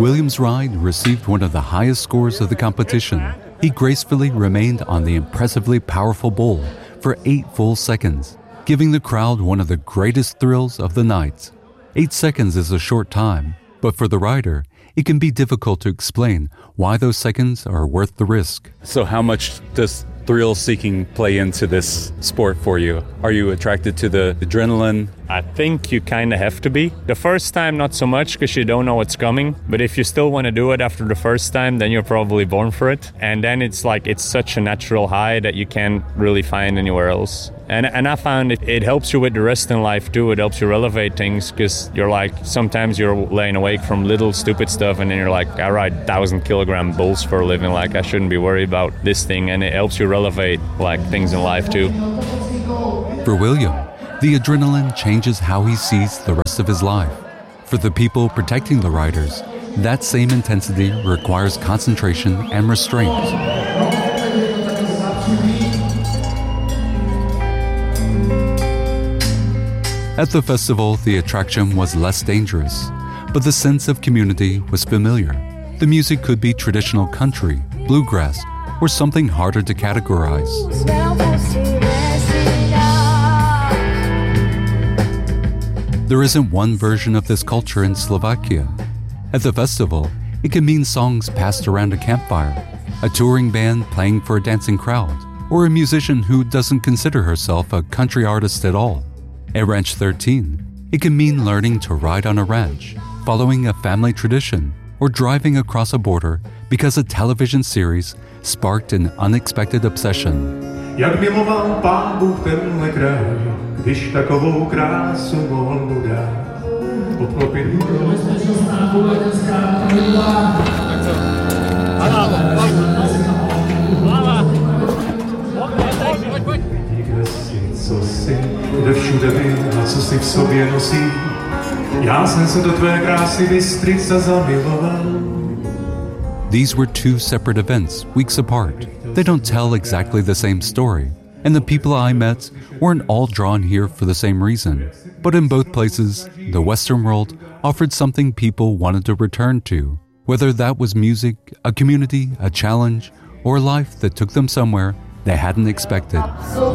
William's ride received one of the highest scores of the competition. He gracefully remained on the impressively powerful bull for 8 full seconds, giving the crowd one of the greatest thrills of the night. 8 seconds is a short time, but for the rider, it can be difficult to explain why those seconds are worth the risk. So how much does thrill-seeking play into this sport for you? Are you attracted to the adrenaline? I think you kind of have to be. The first time, not so much, because you don't know what's coming. But if you still want to do it after the first time, then you're probably born for it. And then it's such a natural high that you can't really find anywhere else. And I found it helps you with the rest in life too. It helps you elevate things, because you're sometimes you're laying awake from little stupid stuff, and then you're like, I ride 1,000-kilogram bulls for a living. I shouldn't be worried about this thing. And it helps you elevate things in life too. For William, the adrenaline changes how he sees the rest of his life. For the people protecting the riders, that same intensity requires concentration and restraint. At the festival, the attraction was less dangerous, but the sense of community was familiar. The music could be traditional country, bluegrass, or something harder to categorize. There isn't one version of this culture in Slovakia. At the festival, it can mean songs passed around a campfire, a touring band playing for a dancing crowd, or a musician who doesn't consider herself a country artist at all. At Ranch 13, it can mean learning to ride on a ranch, following a family tradition, or driving across a border because a television series sparked an unexpected obsession. Jak miloval Pán Bůh tenhle kraj, když takovou krásu mohl mu dát. Obklopit bezpečnostná poletenská pravidla. Kde jsi, co jsi, kde všude vím, a co si v sobě nosí. Já jsem se do tvé krásy Bystrica zamiloval. These were 2 separate events, weeks apart. They don't tell exactly the same story, and the people I met weren't all drawn here for the same reason. But in both places, the Western world offered something people wanted to return to, whether that was music, a community, a challenge, or a life that took them somewhere they hadn't expected.